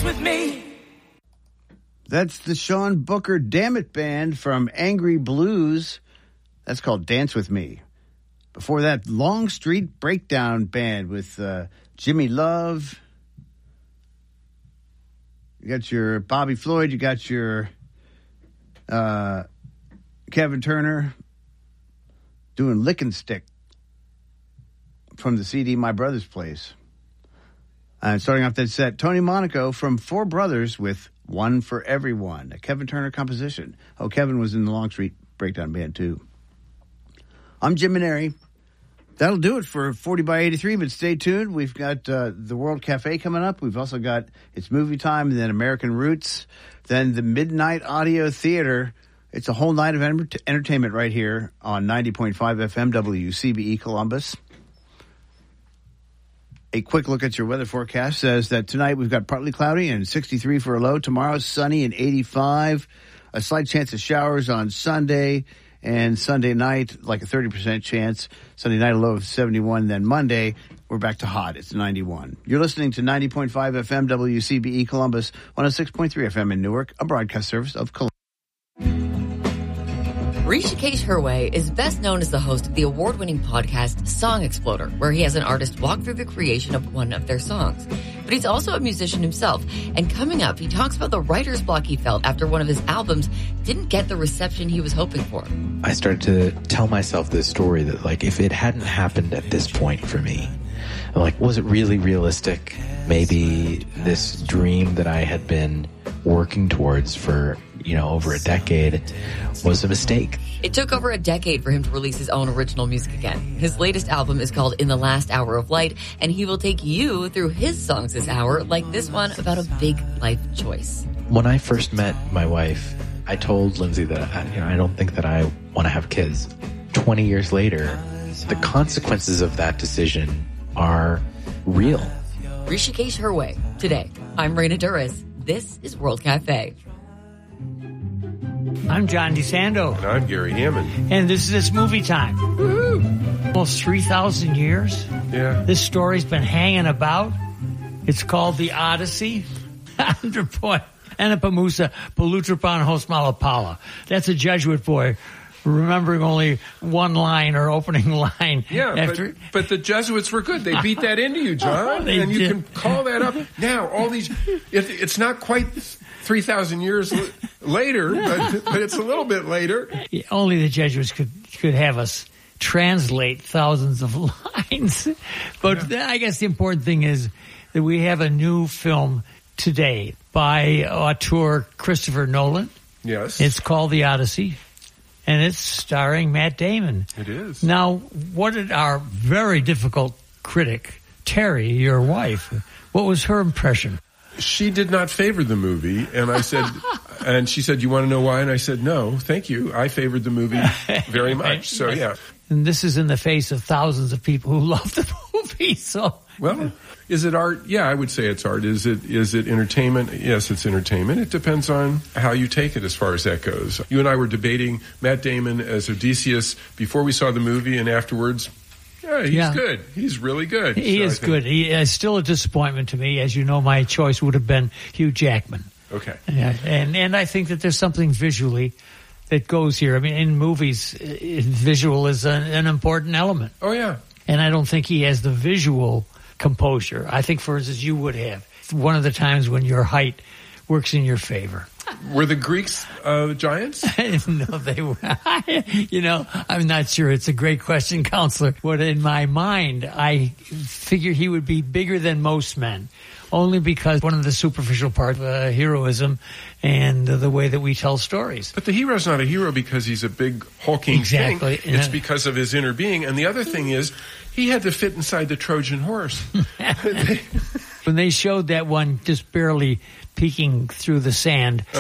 dance with me. That's the Sean Booker Dammit Band from Angry Blues. That's called Dance With Me. Before that, Long Street Breakdown Band with Jimmy Love. You got your Bobby Floyd. You got your Kevin Turner doing Lick and Stick from the CD My Brother's Place. And starting off that set, Tony Monaco from Four Brothers with One for Everyone, a Kevin Turner composition. Oh, Kevin was in the Long Street Breakdown Band, too. I'm Jim Maneri. That'll do it for 40 by 83, but stay tuned. We've got the World Cafe coming up. We've also got It's Movie Time, and then American Roots, then the Midnight Audio Theater. It's a whole night of entertainment right here on 90.5 FM WCBE Columbus. A quick look at your weather forecast says that tonight we've got partly cloudy and 63 for a low. Tomorrow, sunny and 85. A slight chance of showers on Sunday. And Sunday night, like a 30% chance. Sunday night, a low of 71. Then Monday, we're back to hot. It's 91. You're listening to 90.5 FM WCBE Columbus, 106.3 FM in Newark, a broadcast service of Columbus. Rishikesh Hirway is best known as the host of the award-winning podcast Song Exploder, where he has an artist walk through the creation of one of their songs. But he's also a musician himself, and coming up, he talks about the writer's block he felt after one of his albums didn't get the reception he was hoping for. I started to tell myself this story that, like, if it hadn't happened at this point for me, like, was it really realistic? Maybe this dream that I had been working towards for, over a decade was a mistake. It took over a decade for him to release his own original music again. His latest album is called In the Last Hour of Light, and he will take you through his songs this hour, like this one about a big life choice. When I first met my wife, I told Lindsay that I don't think that I want to have kids. 20 years later, the consequences of that decision are real. Rishikesh Hirway. Today, I'm Raina Duras. This is World Cafe. I'm John DeSando. And I'm Gary Hammond. And this is It's Movie Time. Woo-hoo. Almost 3,000 years. Yeah. This story's been hanging about. It's called The Odyssey. Anapamusa Palutrapan Hosmalapala. That's a Jesuit boy remembering only one line or opening line. Yeah, but the Jesuits were good. They beat that into you, John. And you can call that up. Now, all these... It's not quite 3,000 years later, but it's a little bit later. Only the Jesuits could have us translate thousands of lines. But I guess the important thing is that we have a new film today by auteur Christopher Nolan. Yes. It's called The Odyssey, and it's starring Matt Damon. It is. Now, what did our very difficult critic, Terry, your wife, what was her impression? She did not favor the movie, and I said, and she said, "You want to know why?" And I said, "No, thank you. I favored the movie very much." So yeah. And this is in the face of thousands of people who love the movie. So well, is it art? Yeah, I would say it's art. Is it entertainment? Yes, it's entertainment. It depends on how you take it as far as that goes. You and I were debating Matt Damon as Odysseus before we saw the movie, and afterwards. Yeah, he's good. He's really good. He is good. He is still a disappointment to me. As you know, my choice would have been Hugh Jackman. Okay. And I think that there's something visually that goes here. I mean, in movies, visual is an important element. Oh, yeah. And I don't think he has the visual composure. I think, for instance, you would have. It's one of the times when your height works in your favor. Were the Greeks giants? No, they were. I'm not sure. It's a great question, Counselor. But in my mind, I figure he would be bigger than most men, only because one of the superficial parts of heroism and the way that we tell stories. But the hero's not a hero because he's a big hulking thing. It's because of his inner being. And the other thing is, he had to fit inside the Trojan horse. When they showed that one just barely peeking through the sand,